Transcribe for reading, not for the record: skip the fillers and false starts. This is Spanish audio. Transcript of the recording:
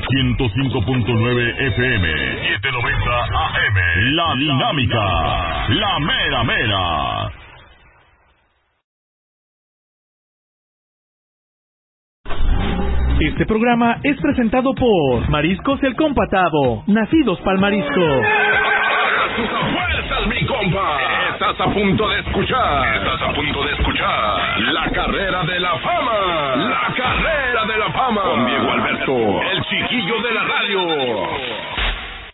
105.9 FM, 790 AM. La Dinámica, la mera mera. Este programa es presentado por Mariscos El Compatado, nacidos pa'l marisco. ¡A sus fuerzas, mi compa! Estás a punto de escuchar. La Carrera de la Fama. La Carrera de la Fama. Con Diego Alberto, el chiquillo de la radio.